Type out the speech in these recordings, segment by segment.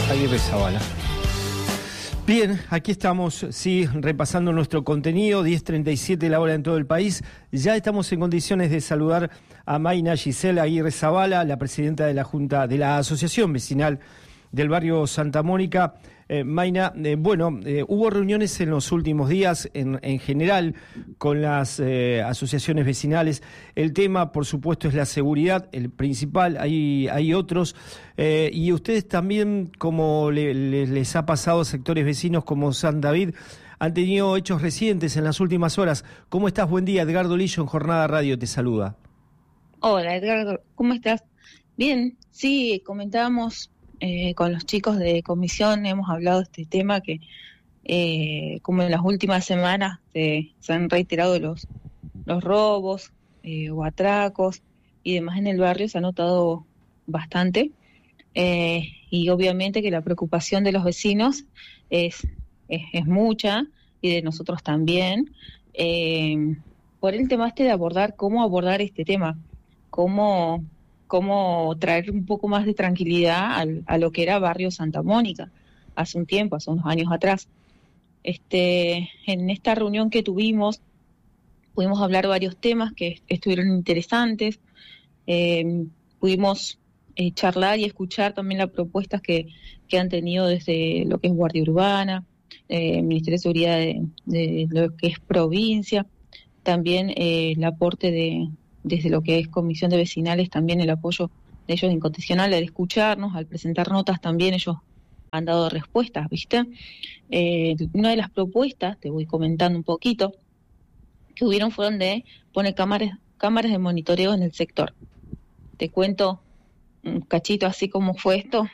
Aguirre Zabala. Bien, aquí estamos, sí, repasando nuestro contenido, 10:37 la hora en todo el país. Ya estamos en condiciones de saludar a Mayna Gisela Aguirre Zabala, la presidenta de la Junta de la Asociación Vecinal del barrio Santa Mónica. Mayna, hubo reuniones en los últimos días en general con las asociaciones vecinales. El tema, por supuesto, es la seguridad, el principal, hay otros. Y ustedes también, como les ha pasado a sectores vecinos como San David, han tenido hechos recientes en las últimas horas. ¿Cómo estás? Buen día, Edgardo Lillo en Jornada Radio te saluda. Hola, Edgardo, ¿cómo estás? Bien, sí, comentábamos con los chicos de comisión, hemos hablado de este tema que como en las últimas semanas se han reiterado los robos o atracos y demás en el barrio, se ha notado bastante y obviamente que la preocupación de los vecinos es mucha y de nosotros también por el tema de cómo abordar este tema, cómo traer un poco más de tranquilidad a lo que era Barrio Santa Mónica hace un tiempo, hace unos años atrás. En esta reunión que tuvimos, pudimos hablar de varios temas que estuvieron interesantes, pudimos charlar y escuchar también las propuestas que han tenido desde lo que es Guardia Urbana, Ministerio de Seguridad de lo que es provincia, también el aporte desde lo que es Comisión de Vecinales, también el apoyo de ellos incondicional al escucharnos, al presentar notas también ellos han dado respuestas, ¿viste? Una de las propuestas, te voy comentando un poquito, que hubieron fueron de poner cámaras de monitoreo en el sector. Te cuento un cachito así como fue esto.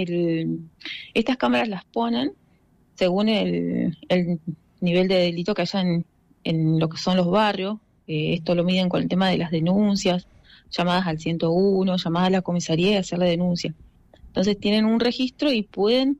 Estas cámaras las ponen según el nivel de delito que haya en lo que son los barrios. Esto lo miden con el tema de las denuncias, llamadas al 101, llamadas a la comisaría y hacer la denuncia. Entonces tienen un registro y pueden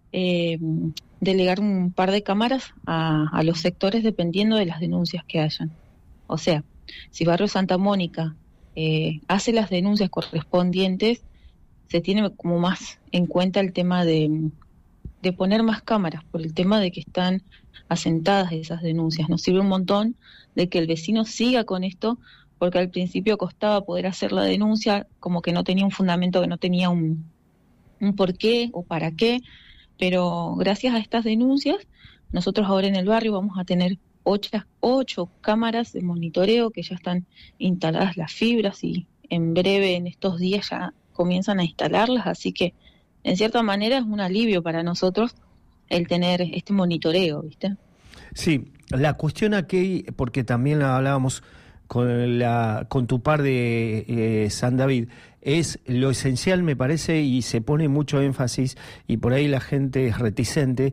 delegar un par de cámaras a los sectores dependiendo de las denuncias que hayan. O sea, si Barrio Santa Mónica hace las denuncias correspondientes, se tiene como más en cuenta el tema de poner más cámaras, por el tema de que están asentadas esas denuncias. Nos sirve un montón de que el vecino siga con esto, porque al principio costaba poder hacer la denuncia, como que no tenía un fundamento, que no tenía un por qué o para qué, pero gracias a estas denuncias, nosotros ahora en el barrio vamos a tener 8 cámaras de monitoreo que ya están instaladas las fibras y en breve, en estos días, ya comienzan a instalarlas, así que en cierta manera es un alivio para nosotros el tener este monitoreo, ¿viste? Sí, la cuestión aquí, porque también la hablábamos con tu par de San David, es lo esencial, me parece, y se pone mucho énfasis, y por ahí la gente es reticente,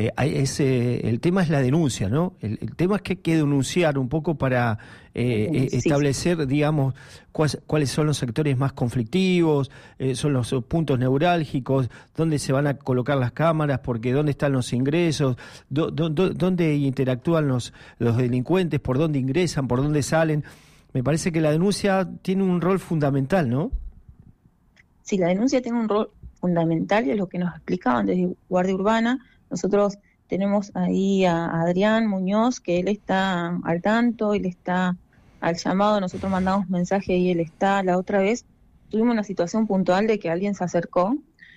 el tema es la denuncia, ¿no? El tema es que hay que denunciar un poco para establecer, digamos, cuáles son los sectores más conflictivos, son los puntos neurálgicos, dónde se van a colocar las cámaras, porque dónde están los ingresos, dónde interactúan los delincuentes, por dónde ingresan, por dónde salen. Me parece que la denuncia tiene un rol fundamental, ¿no? Sí, la denuncia tiene un rol fundamental y es lo que nos explicaban desde Guardia Urbana. Nosotros tenemos ahí a Adrián Muñoz, que él está al tanto, él está al llamado, nosotros mandamos mensaje y él está. La otra vez tuvimos una situación puntual de que alguien se acercó,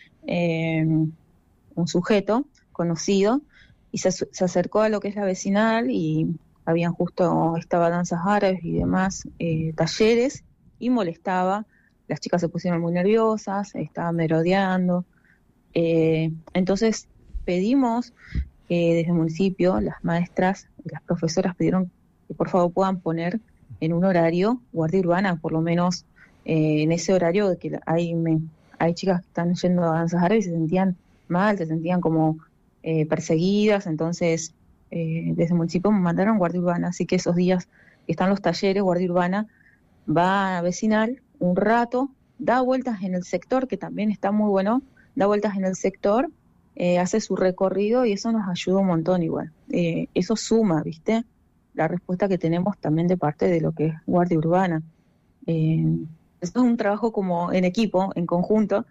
un sujeto conocido, y se acercó a lo que es la vecinal y estaba danzas árabes y demás talleres y molestaba. Las chicas se pusieron muy nerviosas, estaban merodeando. Entonces pedimos desde el municipio, las maestras, las profesoras pidieron que por favor puedan poner en un horario Guardia Urbana, por lo menos en ese horario de que hay chicas que están yendo a danzas árabes y se sentían mal, se sentían como perseguidas. Entonces desde el municipio me mandaron Guardia Urbana, así que esos días que están los talleres, Guardia Urbana va a vecinal un rato, da vueltas en el sector, que también está muy bueno, da vueltas en el sector, hace su recorrido y eso nos ayuda un montón igual. Eso suma, ¿viste? La respuesta que tenemos también de parte de lo que es Guardia Urbana. Eso es un trabajo como en equipo, en conjunto,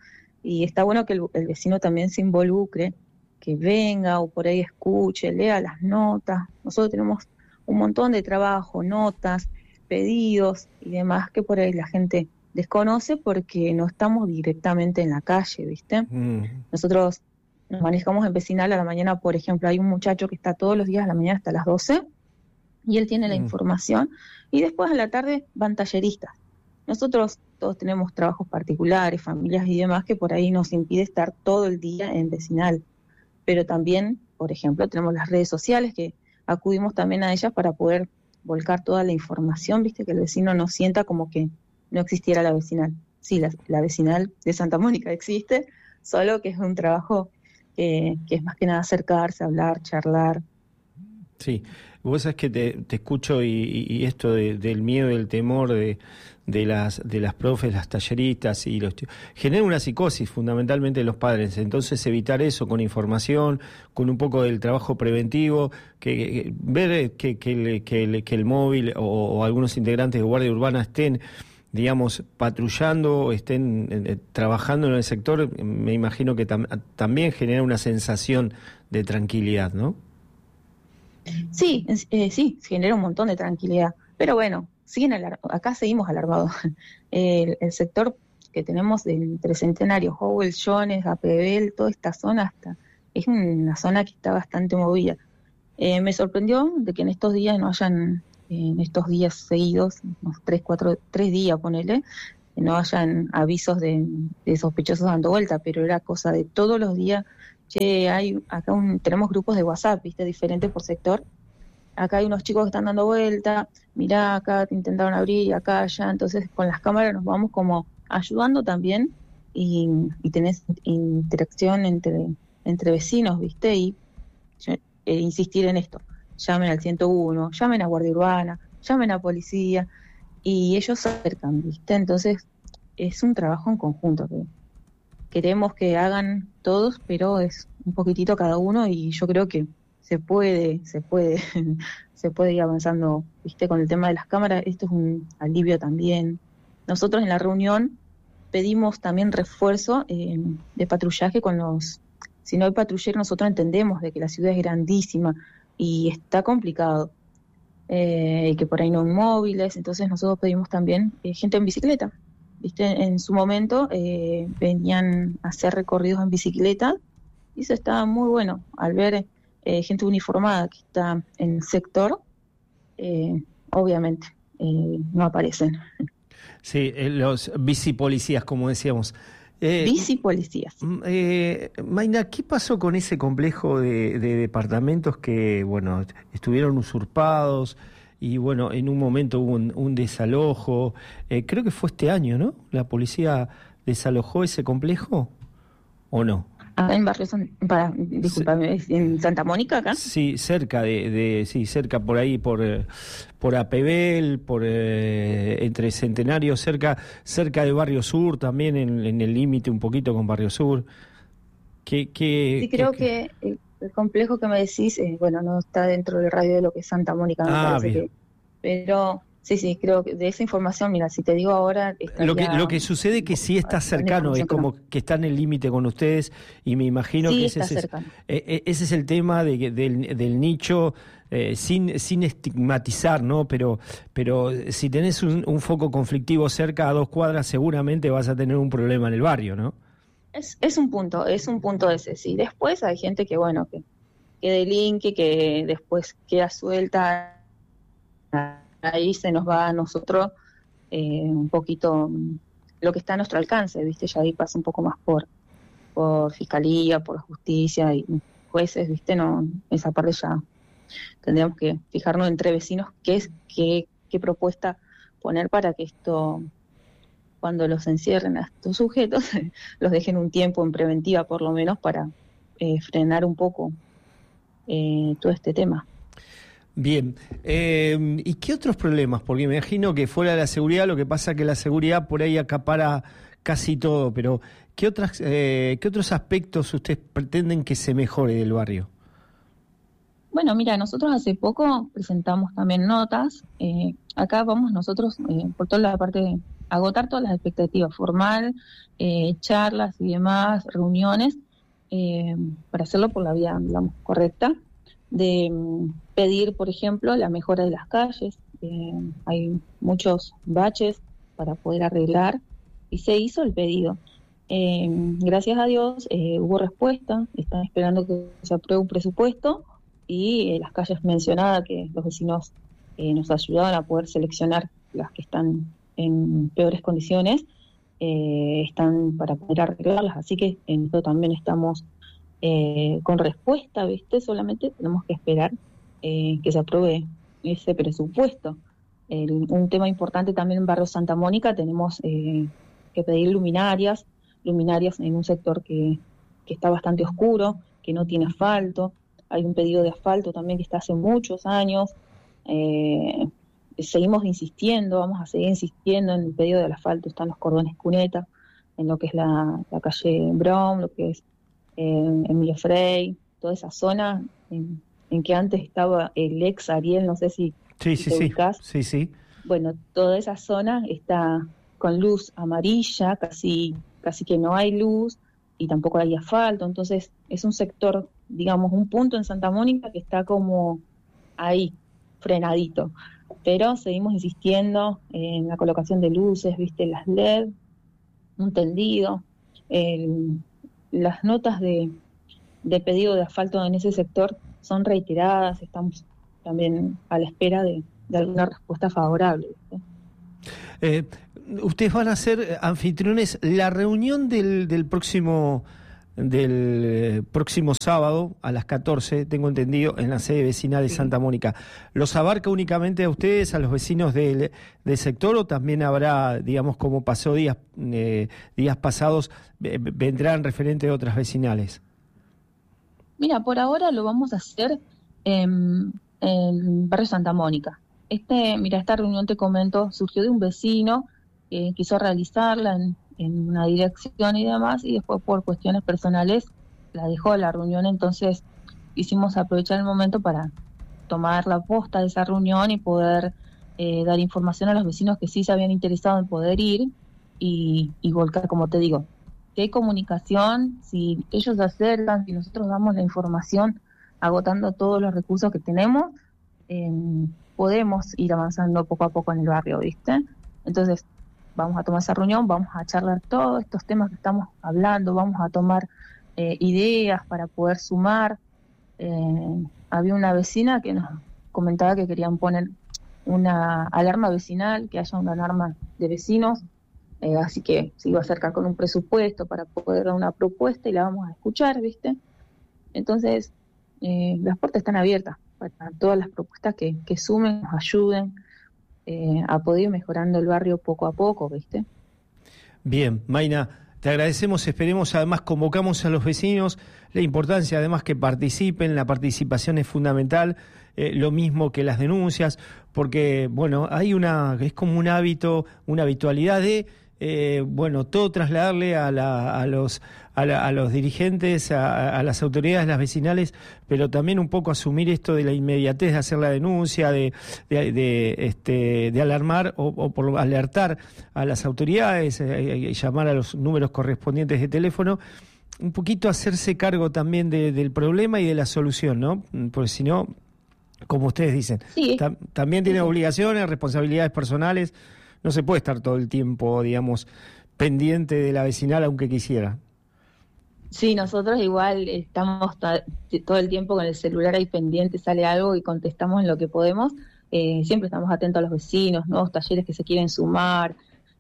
y está bueno que el vecino también se involucre, que venga o por ahí escuche, lea las notas. Nosotros tenemos un montón de trabajo, notas, pedidos y demás que por ahí la gente desconoce porque no estamos directamente en la calle, ¿viste? Nosotros nos manejamos en vecinal a la mañana, por ejemplo, hay un muchacho que está todos los días a la mañana hasta las 12 y él tiene la información y después a la tarde van talleristas. Nosotros todos tenemos trabajos particulares, familias y demás que por ahí nos impide estar todo el día en vecinal. Pero también, por ejemplo, tenemos las redes sociales que acudimos también a ellas para poder volcar toda la información, viste, que el vecino no sienta como que no existiera la vecinal. Sí, la vecinal de Santa Mónica existe, solo que es un trabajo que es más que nada acercarse, hablar, charlar. Sí, vos sabés que te escucho y esto del miedo, del temor de las profes, las talleristas y genera una psicosis fundamentalmente de los padres. Entonces evitar eso con información, con un poco del trabajo preventivo, ver que el móvil o algunos integrantes de Guardia Urbana estén, digamos, patrullando, estén trabajando en el sector, me imagino que también genera una sensación de tranquilidad, ¿no? Sí, sí, genera un montón de tranquilidad, pero bueno, acá seguimos alarmados. El sector que tenemos entre Centenario, Howell, Jones, Apebel, toda esta zona es una zona que está bastante movida. Me sorprendió de que en estos días no hayan, en estos días seguidos, unos 3 días, ponele, no hayan avisos de sospechosos dando vuelta, pero era cosa de todos los días. Che, tenemos grupos de WhatsApp, viste, diferentes por sector. Acá hay unos chicos que están dando vuelta, mirá, acá te intentaron abrir, acá, allá. Entonces, con las cámaras nos vamos como ayudando también y tenés interacción entre vecinos, viste, y insistir en esto. Llamen al 101, llamen a Guardia Urbana, llamen a policía, y ellos se acercan, viste. Entonces, es un trabajo en conjunto que queremos que hagan todos, pero es un poquitito cada uno y yo creo que se puede ir avanzando, viste, con el tema de las cámaras. Esto es un alivio también. Nosotros en la reunión pedimos también refuerzo de patrullaje si no hay patrullero, nosotros entendemos de que la ciudad es grandísima y está complicado, que por ahí no hay móviles, entonces nosotros pedimos también gente en bicicleta. ¿Viste? En su momento venían a hacer recorridos en bicicleta y eso estaba muy bueno. Al ver gente uniformada que está en el sector, obviamente no aparecen. Sí, los bicipolicías, como decíamos. Bicipolicías. Mayna, ¿qué pasó con ese complejo de departamentos que, bueno, estuvieron usurpados? Y bueno, en un momento hubo un desalojo, creo que fue este año, ¿no? ¿La policía desalojó ese complejo o no? Acá en Barrio discúlpame, ¿en Santa Mónica acá? Sí, cerca sí, cerca por ahí, por Apebel, entre Centenario, cerca de Barrio Sur, también en el límite un poquito con Barrio Sur. Sí, creo que el complejo que me decís, bueno, no está dentro del radio de lo que es Santa Mónica, me parece bien. Pero sí, creo que de esa información, mira, si te digo ahora... Lo que sucede es que sí está cercano, es como que está en el límite con ustedes y me imagino sí, que ese es el tema del nicho, sin estigmatizar, ¿no? Pero si tenés un foco conflictivo cerca a 2 cuadras, seguramente vas a tener un problema en el barrio, ¿no? Es un punto ese, sí. Después hay gente que, bueno, que delinque, que después queda suelta, ahí se nos va a nosotros un poquito lo que está a nuestro alcance, ¿viste? Ya ahí pasa un poco más por fiscalía, por justicia y jueces, ¿viste? No, esa parte ya tendríamos que fijarnos entre vecinos qué propuesta poner para que esto, cuando los encierren a estos sujetos, los dejen un tiempo en preventiva por lo menos para frenar un poco todo este tema. Bien, ¿y qué otros problemas? Porque me imagino que fuera de la seguridad, lo que pasa es que la seguridad por ahí acapara casi todo, pero ¿qué otros aspectos ustedes pretenden que se mejore del barrio? Bueno, mira, nosotros hace poco presentamos también notas. Acá vamos nosotros por toda la parte agotar todas las expectativas, formal, charlas y demás, reuniones, para hacerlo por la vía, digamos, correcta, de pedir, por ejemplo, la mejora de las calles. Hay muchos baches para poder arreglar y se hizo el pedido. Gracias a Dios hubo respuesta, están esperando que se apruebe un presupuesto y las calles mencionadas, que los vecinos nos ayudaban a poder seleccionar las que están en peores condiciones, están para poder arreglarlas, así que en esto también estamos con respuesta, ¿viste? Solamente tenemos que esperar que se apruebe ese presupuesto. Un tema importante también en Barrio Santa Mónica, tenemos que pedir luminarias en un sector que está bastante oscuro, que no tiene asfalto. Hay un pedido de asfalto también que está hace muchos años. Seguimos insistiendo, vamos a seguir insistiendo en el pedido del asfalto. Están los cordones cuneta, en lo que es la calle Brown, lo que es Emilio Frey, toda esa zona en que antes estaba el ex Ariel, no sé si te ubicás. Sí. Bueno, toda esa zona está con luz amarilla, casi que no hay luz y tampoco hay asfalto, entonces es un sector, digamos, un punto en Santa Mónica que está como ahí, frenadito, pero seguimos insistiendo en la colocación de luces, viste, las LED, un tendido, las notas de pedido de asfalto en ese sector son reiteradas, estamos también a la espera de alguna respuesta favorable, ¿viste? Ustedes van a ser anfitriones. La reunión del próximo sábado a las 14, tengo entendido, en la sede vecinal de Santa Mónica. ¿Los abarca únicamente a ustedes, a los vecinos del sector, o también habrá, digamos, como pasó días pasados, vendrán referentes de otras vecinales? Mira, por ahora lo vamos a hacer en Barrio Santa Mónica. Esta reunión, te comento, surgió de un vecino que quiso realizarla en una dirección y demás, y después por cuestiones personales la dejó la reunión. Entonces quisimos aprovechar el momento para tomar la posta de esa reunión y poder dar información a los vecinos que sí se habían interesado en poder ir y volcar, como te digo, si hay comunicación, si ellos se acercan, si nosotros damos la información agotando todos los recursos que tenemos, podemos ir avanzando poco a poco en el barrio, ¿viste? Entonces vamos a tomar esa reunión, vamos a charlar todos estos temas que estamos hablando, vamos a tomar ideas para poder sumar. Había una vecina que nos comentaba que querían poner una alarma vecinal, que haya una alarma de vecinos, así que se iba a acercar con un presupuesto para poder dar una propuesta y la vamos a escuchar, ¿viste? Entonces, las puertas están abiertas para todas las propuestas que sumen, nos ayuden a poder ir mejorando el barrio poco a poco, ¿viste? Bien, Mayna, te agradecemos, esperemos, además convocamos a los vecinos, la importancia además que participen, la participación es fundamental, lo mismo que las denuncias, porque, bueno, es como un hábito, una habitualidad de, todo trasladarle a los dirigentes, a las autoridades, las vecinales, pero también un poco asumir esto de la inmediatez de hacer la denuncia, de alarmar o por alertar a las autoridades, llamar a los números correspondientes de teléfono, un poquito hacerse cargo también del problema y de la solución, ¿no? Porque si no, como ustedes dicen, sí, también tiene obligaciones, responsabilidades personales. No se puede estar todo el tiempo, digamos, pendiente de la vecinal, aunque quisiera. Sí, nosotros igual estamos todo el tiempo con el celular ahí pendiente, sale algo y contestamos en lo que podemos. Siempre estamos atentos a los vecinos, nuevos talleres que se quieren sumar.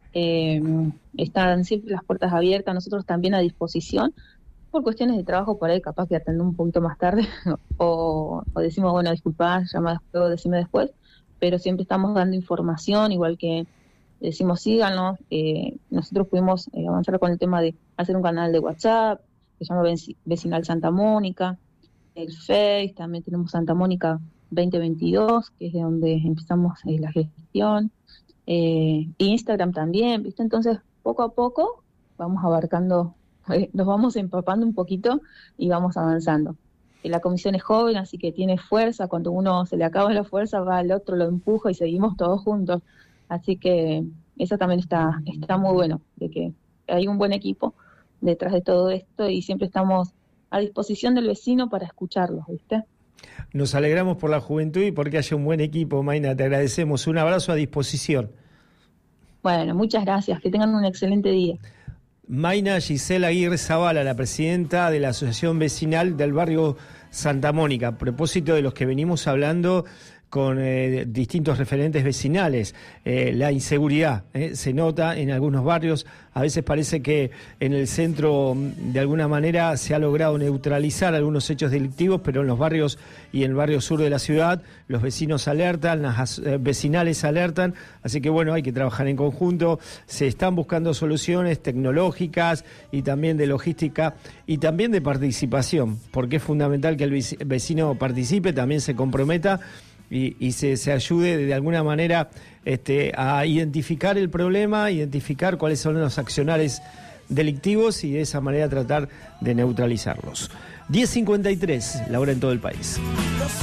Están siempre las puertas abiertas, nosotros también a disposición. Por cuestiones de trabajo, por ahí capaz que atendemos un poquito más tarde o decimos, bueno, disculpá, llama después o decime después, pero siempre estamos dando información, igual que decimos síganos. Nosotros pudimos avanzar con el tema de hacer un canal de WhatsApp que se llama Vecinal Santa Mónica, el Face, también tenemos Santa Mónica 2022, que es de donde empezamos la gestión, Instagram también, ¿viste? Entonces, poco a poco vamos abarcando, nos vamos empapando un poquito y vamos avanzando. La comisión es joven, así que tiene fuerza, cuando uno se le acaba la fuerza, va al otro, lo empuja y seguimos todos juntos. Así que Eso también está muy bueno, de que hay un buen equipo detrás de todo esto y siempre estamos a disposición del vecino para escucharlos, ¿viste? Nos alegramos por la juventud y porque haya un buen equipo, Mayna, te agradecemos. Un abrazo a disposición. Bueno, muchas gracias, que tengan un excelente día. Mayna Gisela Aguirre Zavala, la presidenta de la Asociación Vecinal del barrio Santa Mónica, a propósito de los que venimos hablando con distintos referentes vecinales. La inseguridad se nota en algunos barrios, a veces parece que en el centro de alguna manera se ha logrado neutralizar algunos hechos delictivos, pero en los barrios y en el barrio sur de la ciudad los vecinos alertan, las vecinales alertan, así que bueno, hay que trabajar en conjunto, se están buscando soluciones tecnológicas y también de logística y también de participación, porque es fundamental que el vecino participe, también se comprometa y se ayude de alguna manera a identificar el problema, identificar cuáles son los accionares delictivos y de esa manera tratar de neutralizarlos. 10:53, la hora en todo el país.